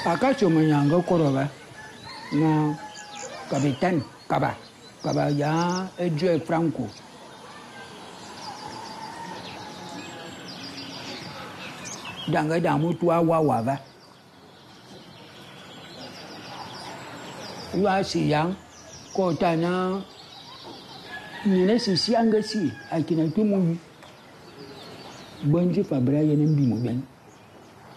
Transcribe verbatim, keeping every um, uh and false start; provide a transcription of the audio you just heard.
Akacho manyanga koroba na capitaine Kaba. Kaba ya Edge Franco. Danga damu tuwa wawa. Wa si yang kota na nina sisi anga si akina tumu bonji fabra yenen bi mo ben